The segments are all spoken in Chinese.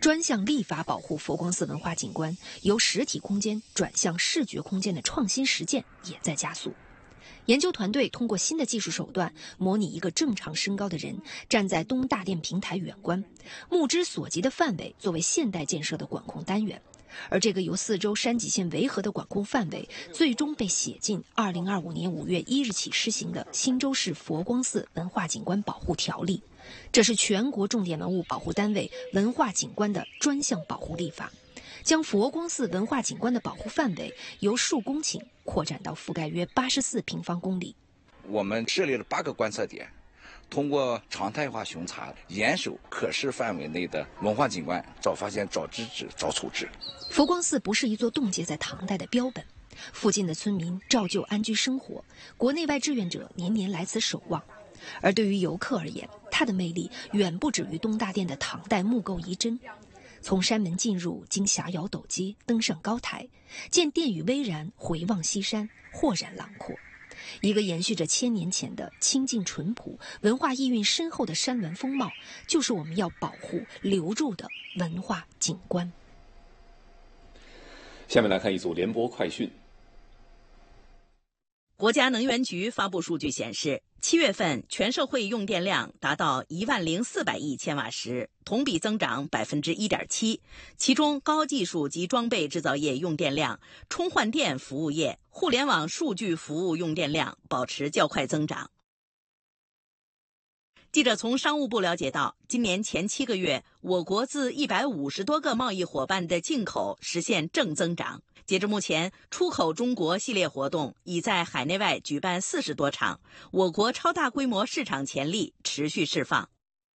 专项立法保护佛光寺文化景观，由实体空间转向视觉空间的创新实践也在加速。研究团队通过新的技术手段，模拟一个正常身高的人站在东大殿平台远观，目之所及的范围作为现代建设的管控单元。而这个由4周山脊线围合的管控范围，最终被写进2025年5月1日起施行的新州市佛光寺文化景观保护条例。这是全国重点文物保护单位文化景观的专项保护立法，将佛光寺文化景观的保护范围由数公顷扩展到覆盖约84平方公里。 我们设立了8个观测点，通过常态化巡查，严守可视范围内的文化景观，早发现、早制止、早处置。 佛光寺不是一座冻结在唐代的标本，附近的村民照旧安居生活，国内外志愿者年年来此守望。而对于游客而言，它的魅力远不止于东大殿的唐代木构遗珍。从山门进入，经霞窑陡阶，登上高台，见殿宇巍然，回望西山，豁然朗阔。一个延续着1000年前的清静淳朴、文化意蕴深厚的山峦风貌，就是我们要保护、留住的文化景观。 下面来看一组联播快讯。 国家能源局发布数据显示，7月份全社会用电量达到10400亿千瓦时，同比增长1.7%。其中，高技术及装备制造业用电量、充换电服务业、互联网数据服务用电量保持较快增长。记者从商务部了解到，今年前7个月，我国自150多个贸易伙伴的进口实现正增长。截至目前，出口中国系列活动已在海内外举办40多场，我国超大规模市场潜力持续释放。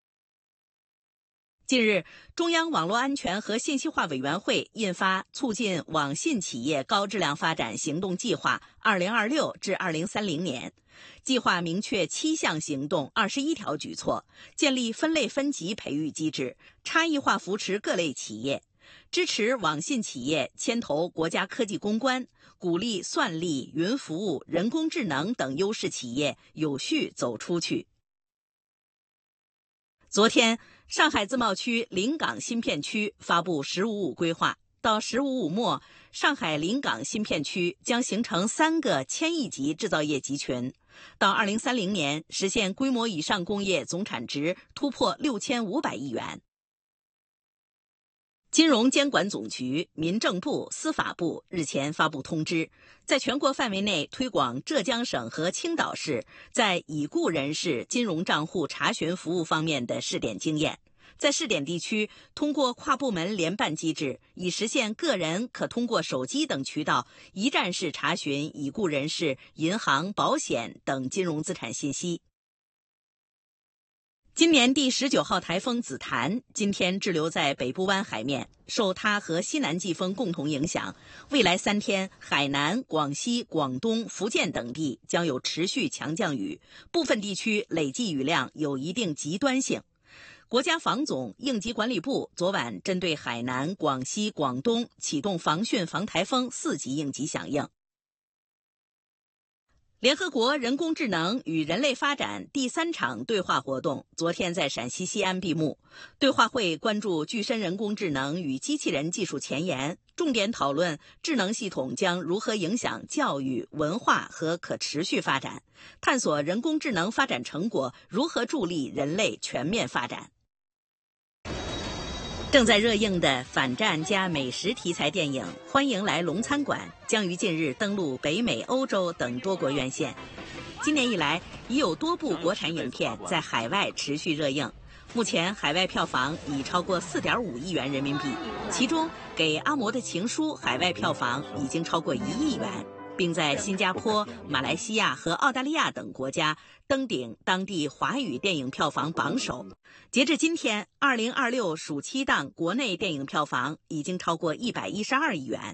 近日，中央网络安全和信息化委员会印发《促进网信企业高质量发展行动计划 （2026 至2030年）》，计划明确7项行动、21条举措，建立分类分级培育机制，差异化扶持各类企业。支持网信企业牵头国家科技攻关，鼓励算力、云服务、人工智能等优势企业有序走出去。昨天，上海自贸区临港新片区发布“十五五”规划，到“十五五”末，上海临港新片区将形成3个1000亿级制造业集群，到2030年实现规模以上工业总产值突破6500亿元。金融监管总局、民政部、司法部日前发布通知，在全国范围内推广浙江省和青岛市在已故人士金融账户查询服务方面的试点经验。在试点地区，通过跨部门联办机制，以实现个人可通过手机等渠道一站式查询已故人士银行、保险等金融资产信息。今年第19号台风紫檀今天滞留在北部湾海面，受它和西南季风共同影响，未来3天海南、广西、广东、福建等地将有持续强降雨，部分地区累计雨量有一定极端性。国家防总应急管理部昨晚针对海南、广西、广东启动防汛防台风4级应急响应。联合国人工智能与人类发展第3场对话活动昨天在陕西西安闭幕。对话会关注具身人工智能与机器人技术前沿，重点讨论智能系统将如何影响教育、文化和可持续发展，探索人工智能发展成果如何助力人类全面发展。正在热映的反战加美食题材电影《欢迎来龙餐馆》将于近日登陆北美、欧洲等多国院线。今年以来，已有多部国产影片在海外持续热映，目前海外票房已超过4.5亿元人民币，其中《给阿嬷的情书》海外票房已经超过1亿元，并在新加坡、马来西亚和澳大利亚等国家登顶当地华语电影票房榜首。截至今天，2026暑期档国内电影票房已经超过112亿元。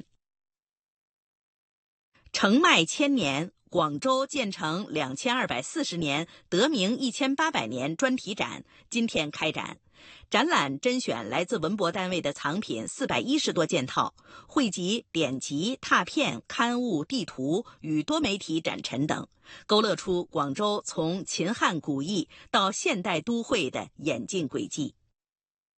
承迈千年，广州建成2240年，得名1800年专题展今天开展。展览甄选来自文博单位的藏品410多件套，汇集典籍、拓片、刊物、地图与多媒体展陈等，勾勒出广州从秦汉古邑到现代都会的演进轨迹。